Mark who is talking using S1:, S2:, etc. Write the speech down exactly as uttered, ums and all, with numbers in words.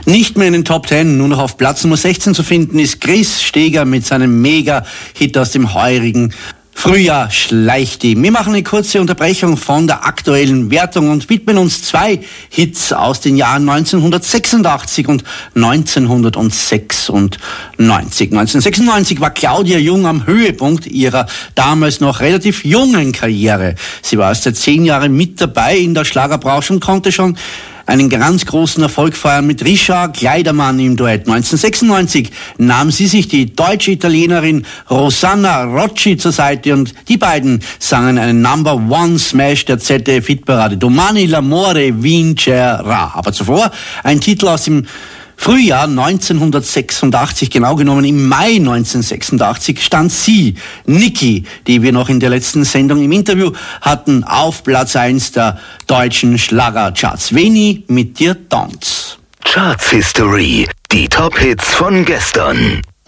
S1: Nicht mehr in den Top Ten, nur noch auf Platz Nummer sechzehn zu finden ist Chris Steger mit seinem Mega-Hit aus dem heurigen Frühjahr, Schleicht die. Wir machen eine kurze Unterbrechung von der aktuellen Wertung und widmen uns zwei Hits aus den Jahren neunzehnhundertsechsundachtzig und neunzehnhundertsechsundneunzig. neunzehnhundertsechsundneunzig war Claudia Jung am Höhepunkt ihrer damals noch relativ jungen Karriere. Sie war erst seit zehn Jahren mit dabei in der Schlagerbranche und konnte schon einen ganz großen Erfolg feiern mit Richard Kleidermann im Duett. neunzehnhundertsechsundneunzig nahm sie sich die deutsche Italienerin Rosanna Rocci zur Seite und die beiden sangen einen Number One Smash der Z D F-Hitparade. Domani l'amore vincerà. Aber zuvor ein Titel aus dem Frühjahr neunzehnhundertsechsundachtzig, genau genommen im Mai neunzehnhundertsechsundachtzig, stand sie, Niki, die wir noch in der letzten Sendung im Interview hatten, auf Platz eins der deutschen Schlagercharts. Veni mit dir tanz.
S2: Charts History, die Top-Hits von gestern.